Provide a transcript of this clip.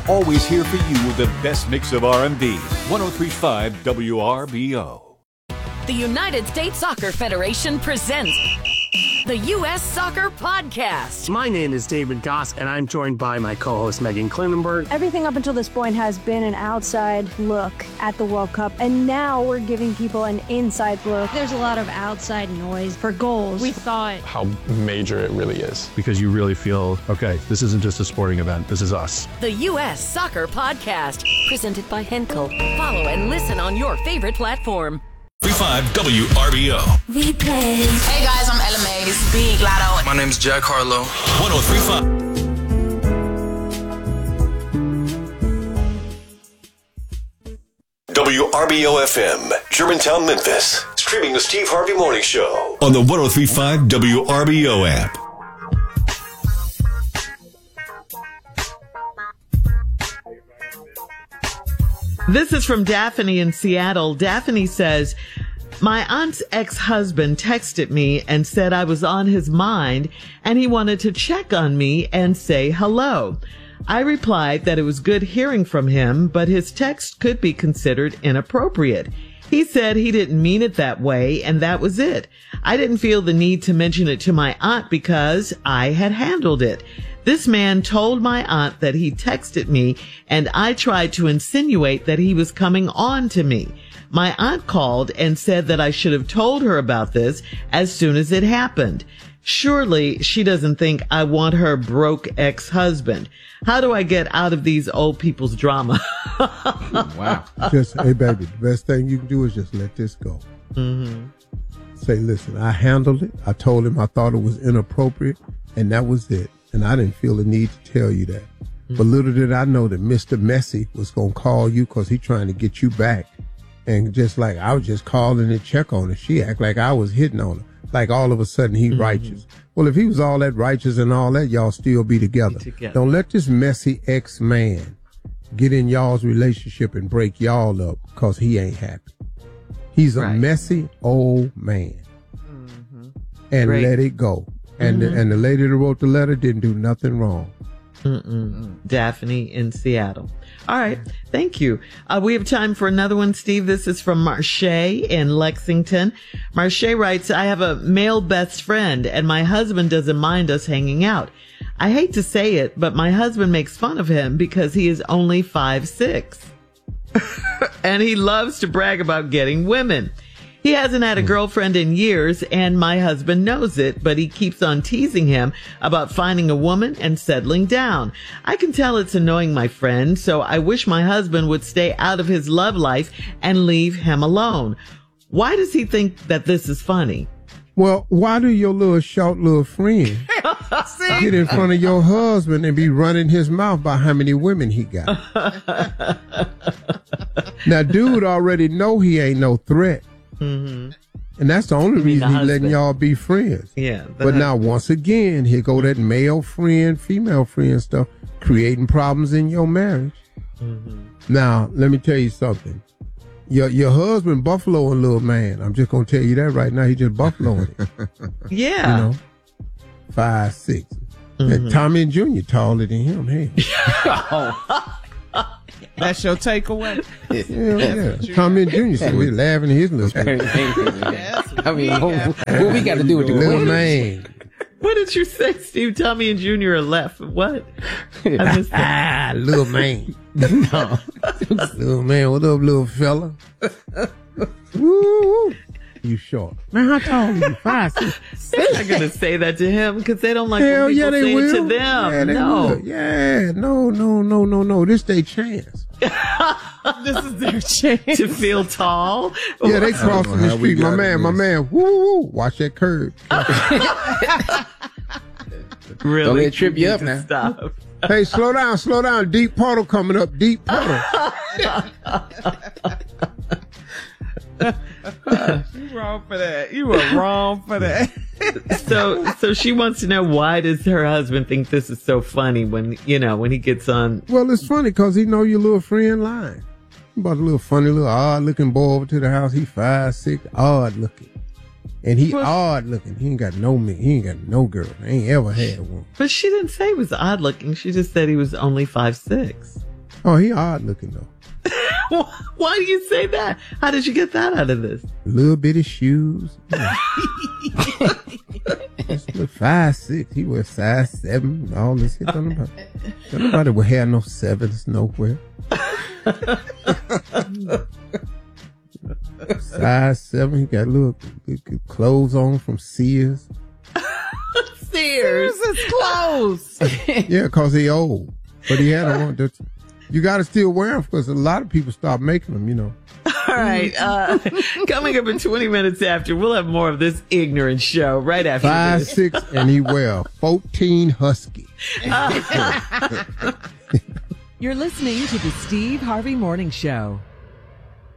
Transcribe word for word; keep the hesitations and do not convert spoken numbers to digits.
always here for you with the best mix of R and B. one oh three point five W R B O. The United States Soccer Federation presents the U S Soccer Podcast. My name is David Goss, and I'm joined by my co-host Megan Klinenberg. Everything up until this point has been an outside look at the World Cup, and now we're giving people an inside look. There's a lot of outside noise for goals. We thought how major it really is. Because you really feel, okay, this isn't just a sporting event, this is us. The U S Soccer Podcast, presented by Henkel. Follow and listen on your favorite platform. three five W R B O. We play. Hey guys, I'm Ella May. This is Big Lotto. My name's Jack Harlow. one oh three point five. W R B O F M, Germantown, Memphis. Streaming the Steve Harvey Morning Show on the one oh three point five W R B O app. This is from Daphne in Seattle. Daphne says, my aunt's ex-husband texted me and said I was on his mind and he wanted to check on me and say hello. I replied that it was good hearing from him, but his text could be considered inappropriate. He said he didn't mean it that way, and that was it. I didn't feel the need to mention it to my aunt because I had handled it. This man told my aunt that he texted me, and I tried to insinuate that he was coming on to me. My aunt called and said that I should have told her about this as soon as it happened. Surely she doesn't think I want her broke ex-husband. How do I get out of these old people's drama? Wow. Just, hey, baby, the best thing you can do is just let this go. Mm-hmm. Say, listen, I handled it. I told him I thought it was inappropriate, and that was it. And I didn't feel the need to tell you that. Mm-hmm. But little did I know that Mister Messi was going to call you because he's trying to get you back. And just like I was just calling to check on her, she act like I was hitting on her. Like all of a sudden he mm-hmm. righteous. Well, if he was all that righteous and all that, y'all still be together. be together. Don't let this messy ex-man get in y'all's relationship and break y'all up because he ain't happy. He's a right. messy old man. Mm-hmm. And Great. let it go. And mm-hmm. the, and the lady that wrote the letter didn't do nothing wrong. Mm-mm. Daphne in Seattle. All right. Thank you. Uh, we have time for another one, Steve. This is from Marche in Lexington. Marche writes, I have a male best friend and my husband doesn't mind us hanging out. I hate to say it, but my husband makes fun of him because he is only five six. And he loves to brag about getting women. He hasn't had a girlfriend in years, and my husband knows it, but he keeps on teasing him about finding a woman and settling down. I can tell it's annoying my friend, so I wish my husband would stay out of his love life and leave him alone. Why does he think that this is funny? Well, why do your little short little friend get in front of your husband and be running his mouth about how many women he got? Now, dude already know he ain't no threat. Mm-hmm. And that's the only reason he's letting y'all be friends. Yeah. But now, once again, here go that male friend, female friend stuff, creating problems in your marriage. Mm-hmm. Now, let me tell you something. Your your husband buffalo a little man. I'm just gonna tell you that right now. He just buffaloing it. Yeah. You know, five six. Mm-hmm. And Tommy and Junior taller than him. Hey. That's your takeaway. Yeah, yeah. Tommy and Junior said we're laughing at his little thing. I mean, what, what we got to do with the little man? What did you say, Steve? Tommy and Junior are left. What? I missed that. Ah, little man. No. Little man, what up, little fella? Woo! You short. Man, how tall are you? Five, six. They're not going to say that to him because they don't like Hell when people yeah, they say will. it to them. Yeah, they no. will. Yeah, no, no, no, no, no. This they chance. This is their chance to feel tall. Yeah, they crossing the street. My man, my man. Woo, woo, watch that curve. Really? Don't let it trip you up now. Stop. Hey, slow down, slow down. Deep puddle coming up. Deep puddle. You wrong for that. You were wrong for that. so, so she wants to know, why does her husband think this is so funny when, you know, when he gets on? Well, it's funny because he know your little friend lying. About a little funny, little odd looking boy over to the house. He five six, odd looking, and he well, odd looking. He ain't got no me. He ain't got no girl. Ain't ever had one. But she didn't say he was odd looking. She just said he was only five six. Oh, he odd looking though. Why do you say that? How did you get that out of this? Little bitty shoes. Yeah. Just look five six. He wears size seven. All this. He don't nobody, don't nobody will have no sevens nowhere. Size seven. He got little, little clothes on from Sears. Sears is close. Yeah, because he old. But he had on. The, you got to still wear them because a lot of people stop making them, you know. All right. Uh, coming up in twenty minutes after, we'll have more of this ignorant show right after Five, this. six, and he wear fourteen Husky. You're listening to the Steve Harvey Morning Show.